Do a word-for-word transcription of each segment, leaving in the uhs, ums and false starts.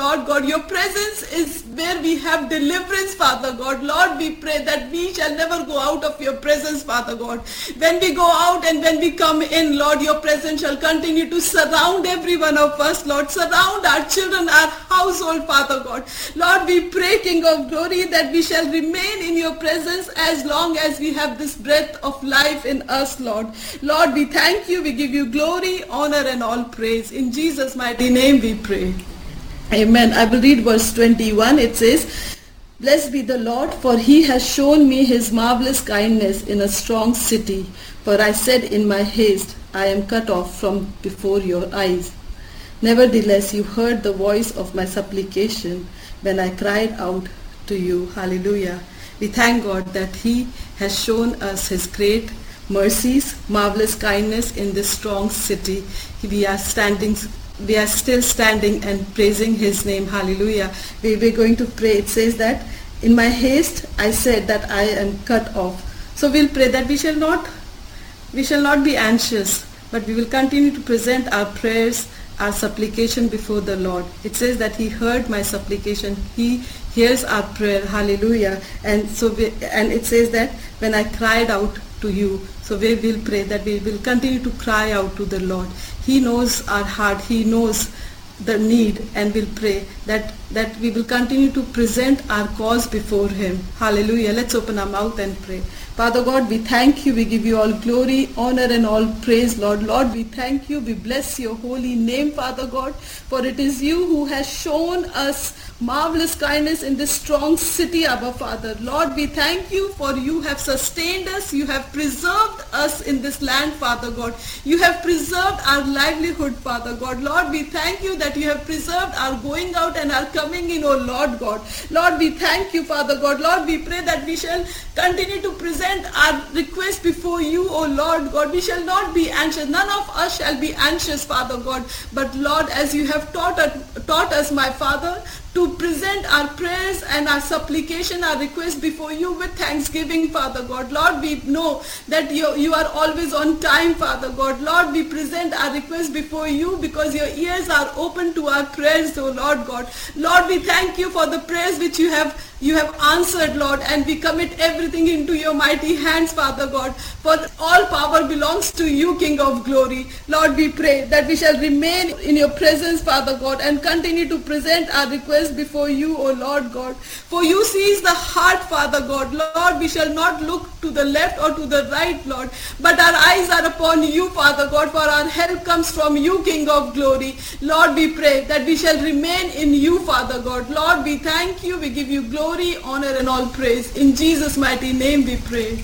Lord God. Your presence is where we have deliverance, Father God. Lord, we pray that we shall never go out of your presence, Father God. When we go out and when we come in, Lord, your presence shall continue to surround every one of us, Lord. Surround our children, our household, Father God. Lord, we pray, King of Glory, that we shall remain in your presence as long as we have this breath of life in us, Lord. Lord, we thank you. We give you glory, honor, and all praise. In Jesus' mighty name we pray. Amen. I will read verse twenty-one. It says, Blessed be the Lord, for he has shown me his marvelous kindness in a strong city. For I said in my haste, I am cut off from before your eyes. Nevertheless, you heard the voice of my supplication when I cried out to you. Hallelujah. We thank God that he has shown us his great mercies, marvelous kindness in this strong city. We are standing, we are still standing and praising his name. Hallelujah. We were going to pray. It says that, in my haste, I said that I am cut off. So we'll pray that we shall not, we shall not be anxious, but we will continue to present our prayers, our supplication before the Lord. It says that he heard my supplication. He hears our prayer. Hallelujah. And so we, and it says that when I cried out to you, so we will pray that we will continue to cry out to the Lord. He knows our heart. He knows the need, and we'll pray that that we will continue to present our cause before him. Hallelujah. Let's open our mouth and pray. Father God, we thank you. We give you all glory, honor, and all praise, Lord. Lord, we thank you. We bless your holy name, Father God, for it is you who has shown us marvelous kindness in this strong city, Abba Father. Lord, we thank you for you have sustained us. You have preserved us in this land, Father God. You have preserved our livelihood, Father God. Lord, we thank you that you have preserved our going out and our coming in, oh Lord God. Lord, we thank you, Father God. Lord, we pray that we shall continue to present our request before you, O Lord God. We shall not be anxious. None of us shall be anxious, Father God. But Lord, as you have taught us, taught us, my Father, to present our prayers and our supplication, our request before you with thanksgiving, Father God. Lord, we know that you, you are always on time, Father God. Lord, we present our request before you because your ears are open to our prayers, O Lord God. Lord, we thank you for the prayers which you have you have answered, Lord, and we commit everything into your mighty hands, Father God. For all power belongs to you, King of Glory. Lord, we pray that we shall remain in your presence, Father God, and continue to present our request before you, O Lord God. For you sees the heart, Father God. Lord, we shall not look to the left or to the right, Lord, but our eyes are upon you, Father God, for our help comes from you, King of Glory. Lord, we pray that we shall remain in you, Father God. Lord, we thank you. We give you glory, honor, and all praise. In Jesus' mighty name we pray.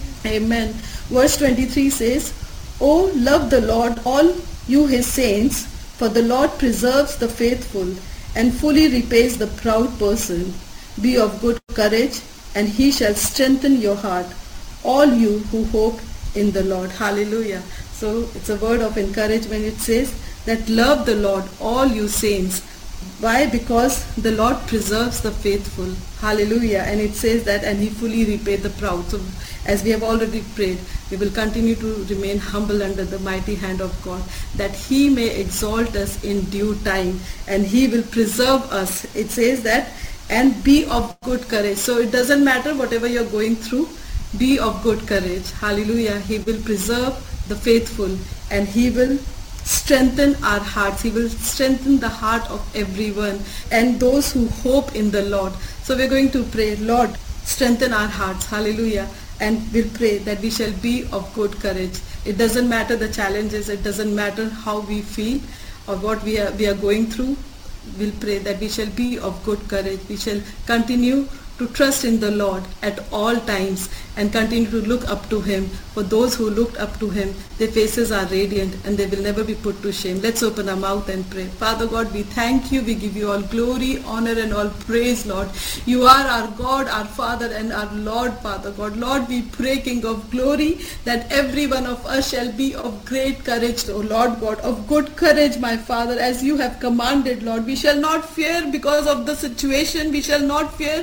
Amen. Verse twenty-three says, Oh, love the Lord, all you his saints, for the Lord preserves the faithful and fully repays the proud person. Be of good courage, and he shall strengthen your heart, all you who hope in the Lord. Hallelujah. So it's a word of encouragement. It says that love the Lord, all you saints. Why? Because the Lord preserves the faithful. Hallelujah. And it says that, and he fully repaid the proud. So as we have already prayed, we will continue to remain humble under the mighty hand of God, that he may exalt us in due time, and he will preserve us. It says that, and be of good courage. So it doesn't matter whatever you're going through, be of good courage. Hallelujah. He will preserve the faithful, and he will strengthen our hearts. He will strengthen the heart of everyone and those who hope in the Lord. So we're going to pray, Lord, strengthen our hearts. Hallelujah. And we'll pray that we shall be of good courage. It doesn't matter the challenges. It doesn't matter how we feel or what we are, we are going through. We'll pray that we shall be of good courage. We shall continue to trust in the Lord at all times and continue to look up to him. For those who looked up to him, their faces are radiant and they will never be put to shame. Let's open our mouth and pray. Father God, we thank you. We give you all glory, honor, and all praise, Lord. You are our God, our Father, and our Lord, Father God. Lord, we pray, King of glory, that every one of us shall be of great courage, O Lord God, of good courage, my Father, as you have commanded, Lord. We shall not fear because of the situation. We shall not fear because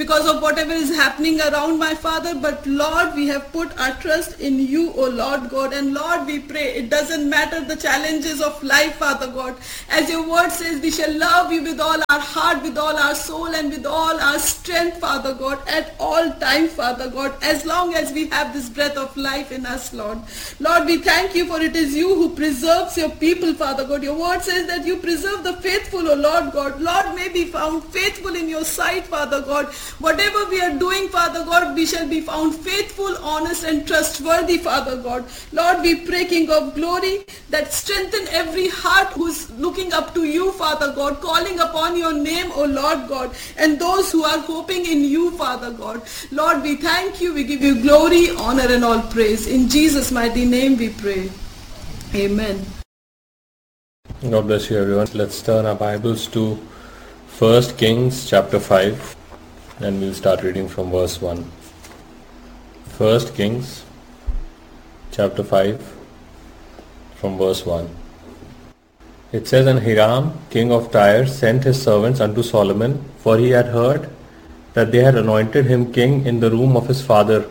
because of whatever is happening around my Father. But Lord, we have put our trust in you, O Lord God. And Lord, we pray, it doesn't matter the challenges of life, Father God. As your word says, we shall love you with all our heart, with all our soul, and with all our strength, Father God, at all times, Father God, as long as we have this breath of life in us, Lord. Lord, we thank you, for it is you who preserves your people, Father God. Your word says that you preserve the faithful, O Lord God. Lord, may be found faithful in your sight, Father God. Whatever we are doing, Father God, we shall be found faithful, honest, and trustworthy, Father God. Lord, we pray, King of glory, that strengthen every heart who's looking up to you, Father God, calling upon your name, O Lord God, and those who are hoping in you, Father God. Lord, we thank you, we give you glory, honor, and all praise. In Jesus' mighty name we pray. Amen. God bless you, everyone. Let's turn our Bibles to First Kings chapter five, and we'll start reading from verse one. First Kings chapter five, from verse one. It says, And Hiram, king of Tyre, sent his servants unto Solomon, for he had heard that they had anointed him king in the room of his father.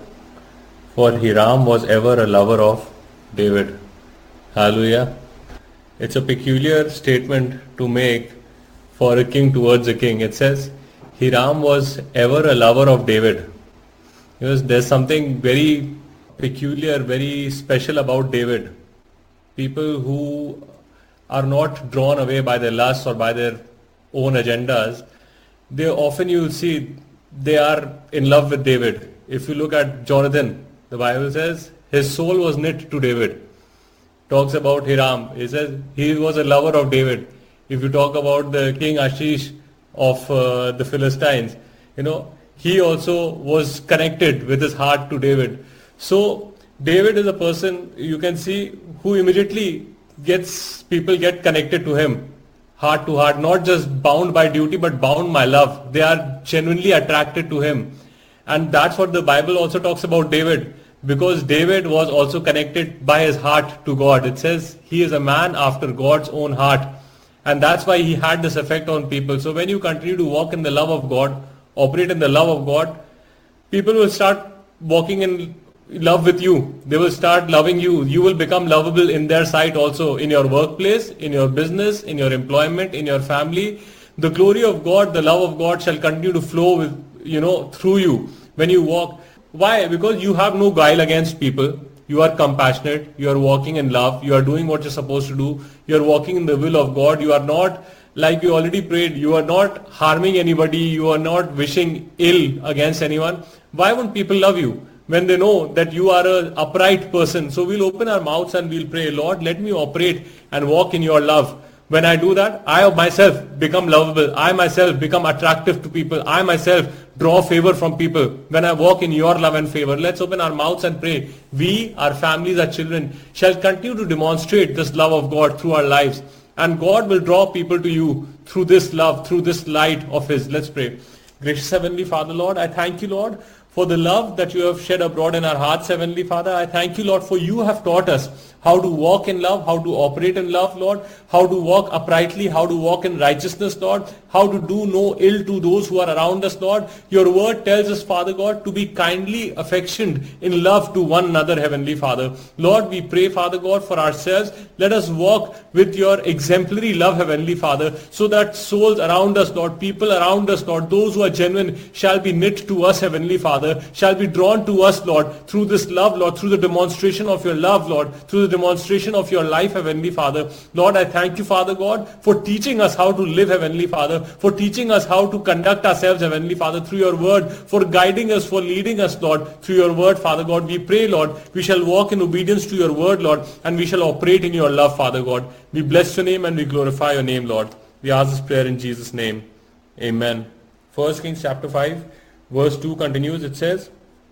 For Hiram was ever a lover of David. Hallelujah. It's a peculiar statement to make for a king towards a king. It says, Hiram was ever a lover of David. Because there's something very peculiar, very special about David. People who are not drawn away by their lusts or by their own agendas, they often, you will see, they are in love with David. If you look at Jonathan, the Bible says his soul was knit to David. Talks about Hiram, it says he was a lover of David. If you talk about the king Ashish of uh, the Philistines, you know, he also was connected with his heart to David. So David is a person, you can see, who immediately gets, people get connected to him, heart to heart, not just bound by duty, but bound by love. They are genuinely attracted to him. And that's what the Bible also talks about David, because David was also connected by his heart to God. It says he is a man after God's own heart. And that's why he had this effect on people. So when you continue to walk in the love of God, operate in the love of God, people will start walking in love with you. They will start loving you. You will become lovable in their sight also, in your workplace, in your business, in your employment, in your family. The glory of God, the love of God shall continue to flow with, you know, through you when you walk. Why? Because you have no guile against people. You are compassionate. You are walking in love. You are doing what you're supposed to do. You are walking in the will of God. You are not, like we already prayed, you are not harming anybody. You are not wishing ill against anyone. Why won't people love you when they know that you are an upright person? So we'll open our mouths and we'll pray, Lord, let me operate and walk in your love. When I do that, I myself become lovable. I myself become attractive to people. I myself draw favor from people when I walk in your love and favor. Let's open our mouths and pray. We, our families, our children shall continue to demonstrate this love of God through our lives. And God will draw people to you through this love, through this light of His. Let's pray. Gracious Heavenly Father, Lord, I thank you, Lord, for the love that you have shed abroad in our hearts, Heavenly Father. I thank you, Lord, for you have taught us how to walk in love, how to operate in love, Lord, how to walk uprightly, how to walk in righteousness, Lord, how to do no ill to those who are around us, Lord. Your word tells us, Father God, to be kindly affectioned in love to one another, Heavenly Father. Lord, we pray, Father God, for ourselves. Let us walk with your exemplary love, Heavenly Father, so that souls around us, Lord, people around us, Lord, those who are genuine shall be knit to us, Heavenly Father, shall be drawn to us, Lord, through this love, Lord, through the demonstration of your love, Lord, through the demonstration of your life, Heavenly Father. Lord, I thank you, Father God, for teaching us how to live, Heavenly Father, for teaching us how to conduct ourselves, Heavenly Father, through your word, for guiding us, for leading us, Lord, through your word, Father God. We pray, Lord, we shall walk in obedience to your word, Lord, and we shall operate in your love, Father God. We bless your name and we glorify your name, Lord. We ask this prayer in Jesus' name. Amen. First Kings chapter five, verse two continues. It says,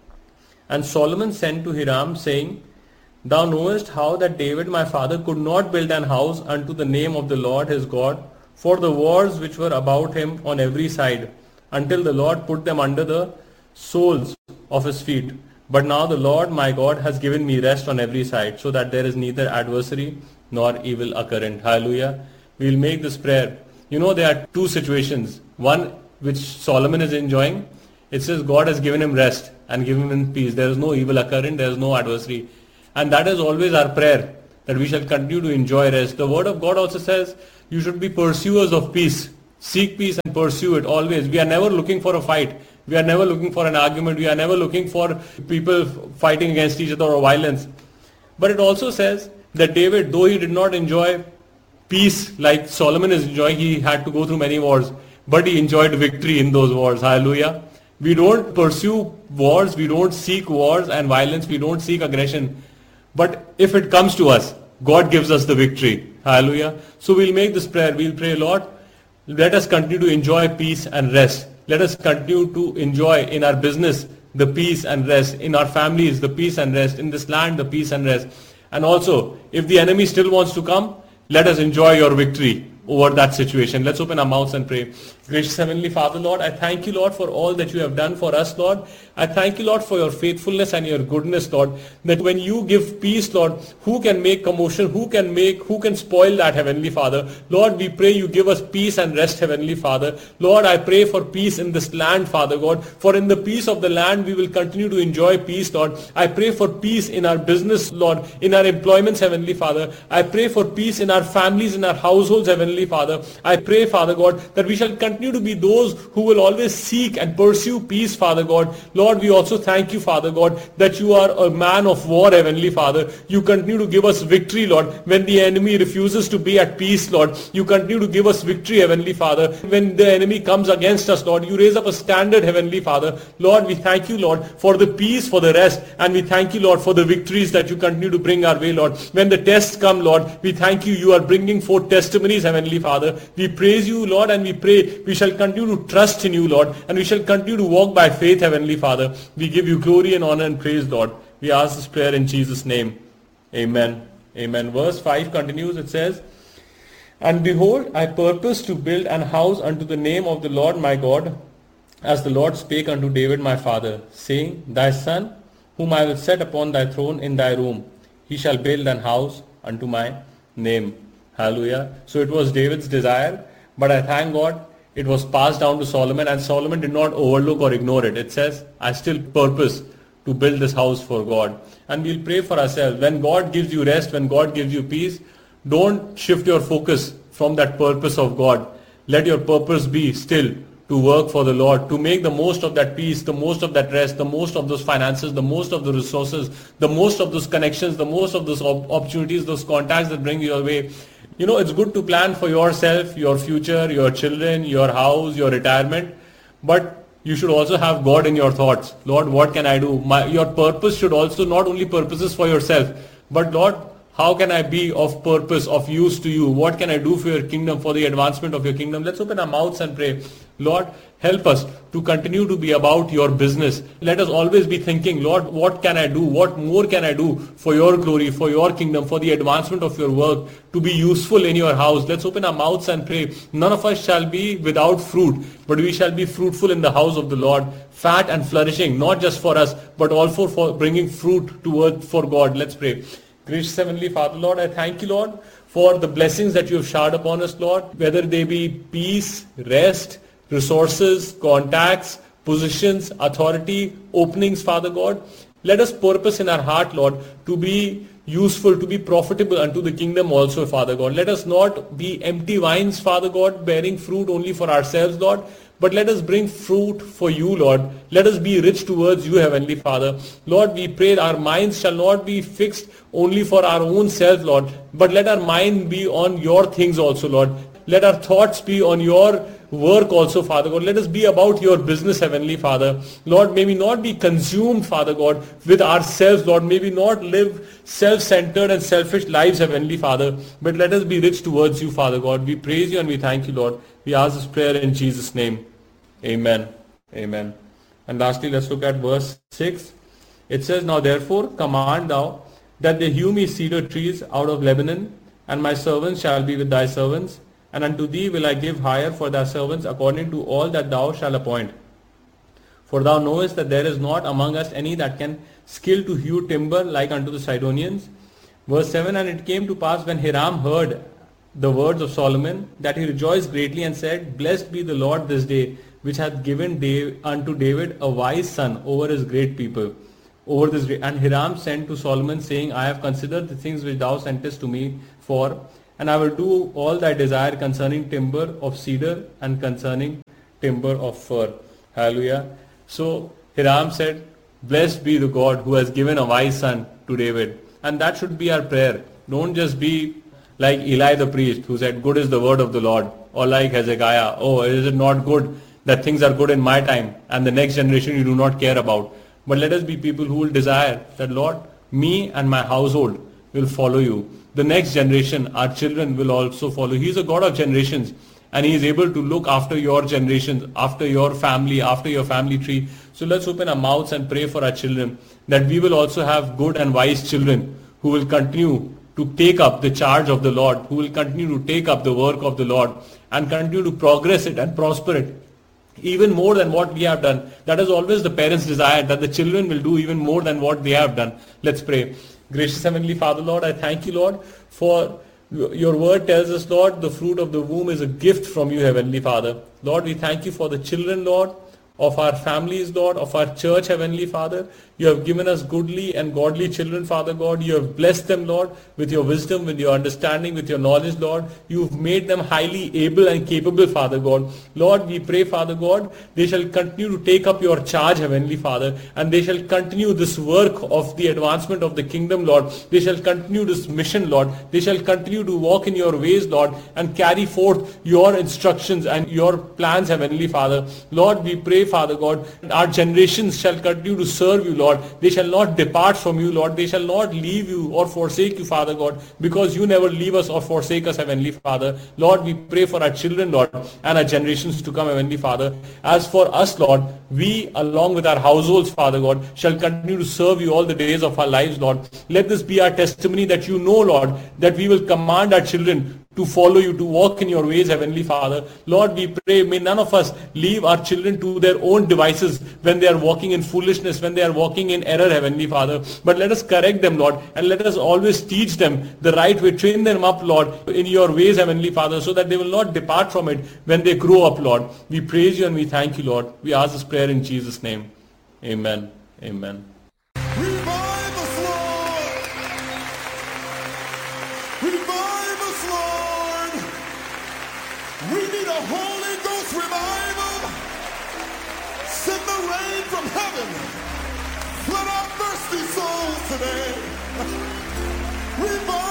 And Solomon sent to Hiram, saying, Thou knowest how that David my father could not build an house unto the name of the Lord his God, for the wars which were about him on every side, until the Lord put them under the soles of his feet. But now the Lord my God has given me rest on every side, so that there is neither adversary nor evil occurrent. Hallelujah. We will make this prayer. You know, there are two situations. One which Solomon is enjoying. It says God has given him rest and given him peace. There is no evil occurring, there is no adversary. And that is always our prayer, that we shall continue to enjoy rest. The word of God also says you should be pursuers of peace. Seek peace and pursue it always. We are never looking for a fight. We are never looking for an argument. We are never looking for people fighting against each other or violence. But it also says that David, though he did not enjoy peace like Solomon is enjoying, he had to go through many wars, but he enjoyed victory in those wars. Hallelujah. We don't pursue wars, we don't seek wars and violence, we don't seek aggression. But if it comes to us, God gives us the victory. Hallelujah. So we'll make this prayer. We'll pray, Lord, let us continue to enjoy peace and rest. Let us continue to enjoy in our business the peace and rest, in our families the peace and rest, in this land the peace and rest. And also, if the enemy still wants to come, let us enjoy your victory over that situation. Let's open our mouths and pray. Gracious Heavenly Father, Lord, I thank you, Lord, for all that you have done for us, Lord. I thank you, Lord, for your faithfulness and your goodness, Lord, that when you give peace, Lord, who can make commotion, who can make, who can spoil that, Heavenly Father? Lord, we pray you give us peace and rest, Heavenly Father. Lord, I pray for peace in this land, Father God, for in the peace of the land, we will continue to enjoy peace, Lord. I pray for peace in our business, Lord, in our employments, Heavenly Father. I pray for peace in our families, in our households, Heavenly Father. I pray, Father God, that we shall continue to be those who will always seek and pursue peace, Father God. Lord, we also thank you, Father God, that you are a man of war, Heavenly Father. You continue to give us victory, Lord, when the enemy refuses to be at peace, Lord. You continue to give us victory, Heavenly Father. When the enemy comes against us, Lord, you raise up a standard, Heavenly Father. Lord, we thank you, Lord, for the peace, for the rest, and we thank you, Lord, for the victories that you continue to bring our way, Lord. When the tests come, Lord, we thank you, you are bringing forth testimonies, Heavenly Father. We praise you, Lord, and we pray we shall continue to trust in you, Lord, and we shall continue to walk by faith, Heavenly Father. We give you glory and honor and praise, Lord. We ask this prayer in Jesus' name. Amen. Amen. Verse five continues, it says, And behold, I purpose to build an house unto the name of the Lord my God, as the Lord spake unto David my father, saying, Thy son, whom I will set upon thy throne in thy room, he shall build an house unto my name. Hallelujah. So it was David's desire, but I thank God it was passed down to Solomon, and Solomon did not overlook or ignore it. It says, I still purpose to build this house for God. And we'll pray for ourselves. When God gives you rest, when God gives you peace, don't shift your focus from that purpose of God. Let your purpose be still to work for the Lord, to make the most of that peace, the most of that rest, the most of those finances, the most of the resources, the most of those connections, the most of those op- opportunities, those contacts that bring you your way. You know, it's good to plan for yourself, your future, your children, your house, your retirement, but you should also have God in your thoughts. Lord, what can I do? My, your purpose should also not only purposes for yourself, but Lord, how can I be of purpose, of use to you? What can I do for your kingdom, for the advancement of your kingdom? Let's open our mouths and pray. Lord, help us to continue to be about your business. Let us always be thinking, Lord, what can I do? What more can I do for your glory, for your kingdom, for the advancement of your work, to be useful in your house? Let's open our mouths and pray. None of us shall be without fruit, but we shall be fruitful in the house of the Lord, fat and flourishing, not just for us, but also for bringing fruit toward for God. Let's pray. Gracious Heavenly Father, Lord, I thank you, Lord, for the blessings that you have showered upon us, Lord, whether they be peace, rest, resources, contacts, positions, authority, openings, Father God. Let us purpose in our heart, Lord, to be useful, to be profitable unto the kingdom also, Father God. Let us not be empty vines, Father God, bearing fruit only for ourselves, Lord, but let us bring fruit for you, Lord. Let us be rich towards you, Heavenly Father. Lord, we pray our minds shall not be fixed only for our own self, Lord, but let our mind be on your things also, Lord. Let our thoughts be on your work also, Father God. Let us be about your business, Heavenly Father. Lord, may we not be consumed, Father God, with ourselves, Lord. May we not live self-centered and selfish lives, Heavenly Father, but let us be rich towards you, Father God. We praise you and we thank you, Lord. We ask this prayer in Jesus' name. Amen. Amen. And lastly, let's look at verse six. It says, Now therefore command thou that they hew me cedar trees out of Lebanon, and my servants shall be with thy servants, and unto thee will I give hire for thy servants according to all that thou shalt appoint. For thou knowest that there is not among us any that can skill to hew timber like unto the Sidonians. Verse seven, And it came to pass when Hiram heard the words of Solomon, that he rejoiced greatly and said, Blessed be the Lord this day, which hath given Dave, unto David a wise son over his great people. Over this great. And Hiram sent to Solomon, saying, I have considered the things which thou sentest to me for, and I will do all thy desire concerning timber of cedar and concerning timber of fir. Hallelujah. So Hiram said, Blessed be the God who has given a wise son to David. And that should be our prayer. Don't just be like Eli the priest, who said, good is the word of the Lord. Or like Hezekiah, oh, is it not good that things are good in my time and the next generation you do not care about? But let us be people who will desire that, Lord, me and my household will follow you. The next generation, our children, will also follow. He is a God of generations, and he is able to look after your generations, after your family, after your family tree. So let's open our mouths and pray for our children, that we will also have good and wise children who will continue to take up the charge of the Lord, who will continue to take up the work of the Lord and continue to progress it and prosper it even more than what we have done. That is always the parents' desire, that the children will do even more than what they have done. Let's pray. Gracious Heavenly Father, Lord, I thank you, Lord, for your word tells us, Lord, the fruit of the womb is a gift from you, Heavenly Father. Lord, we thank you for the children, Lord, of our families, Lord, of our church, Heavenly Father. You have given us goodly and godly children, Father God. You have blessed them, Lord, with your wisdom, with your understanding, with your knowledge, Lord. You've made them highly able and capable, Father God. Lord, we pray, Father God, they shall continue to take up your charge, Heavenly Father, and they shall continue this work of the advancement of the kingdom, Lord. They shall continue this mission, Lord. They shall continue to walk in your ways, Lord, and carry forth your instructions and your plans, Heavenly Father. Lord, we pray, Father God, our generations shall continue to serve you, Lord. They shall not depart from you, Lord. They shall not leave you or forsake you, Father God, because you never leave us or forsake us, Heavenly Father. Lord, we pray for our children, Lord, and our generations to come, Heavenly Father. As for us, Lord, we, along with our households, Father God, shall continue to serve you all the days of our lives, Lord. Let this be our testimony that you know, Lord, that we will command our children to follow you, to walk in your ways, Heavenly Father. Lord, we pray, may none of us leave our children to their own devices when they are walking in foolishness, when they are walking in error, Heavenly Father. But let us correct them, Lord, and let us always teach them the right way, train them up, Lord, in your ways, Heavenly Father, so that they will not depart from it when they grow up, Lord. We praise you and we thank you, Lord. We ask this prayer in Jesus' name. Amen. Amen. Revive us, Lord! Revive us, Lord! We need a Holy Ghost revival. Send the rain from heaven. Flood our thirsty souls today. Revive